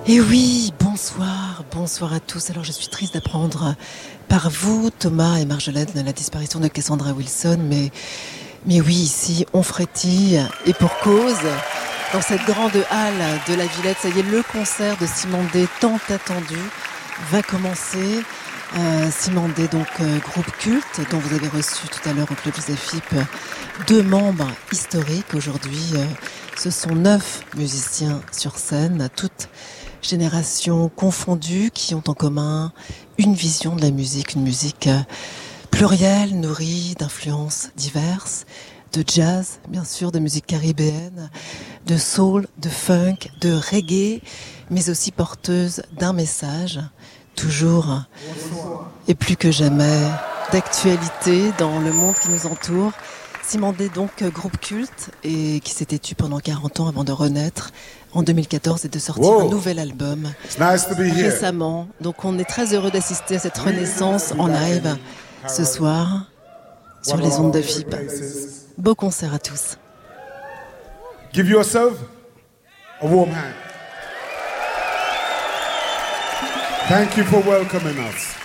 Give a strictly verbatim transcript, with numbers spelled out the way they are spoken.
Et oui, bonsoir, bonsoir à tous. Alors je suis triste d'apprendre par vous, Thomas et Marjolaine, la disparition de Cassandra Wilson, mais, mais oui, ici, on frétille, et pour cause, dans cette grande halle de la Villette, ça y est, le concert de Cymandé, tant attendu, va commencer. Euh, Cymandé, donc euh, groupe culte, dont vous avez reçu tout à l'heure au Club Joseph Philippe deux membres historiques. Aujourd'hui, euh, ce sont neuf musiciens sur scène, toutes générations confondues, qui ont en commun une vision de la musique, une musique plurielle, nourrie d'influences diverses, de jazz, bien sûr, de musique caribéenne, de soul, de funk, de reggae, mais aussi porteuse d'un message, toujours et plus que jamais d'actualité dans le monde qui nous entoure. Cymandé, donc groupe culte, et qui s'était tu pendant quarante ans avant de renaître en deux mille quatorze et de sortir wow. un nouvel album nice récemment. Donc on est très heureux d'assister à cette renaissance en live ce soir sur les ondes de F I P. Beau concert à tous. Give yourself a warm hand. Thank you for welcoming us.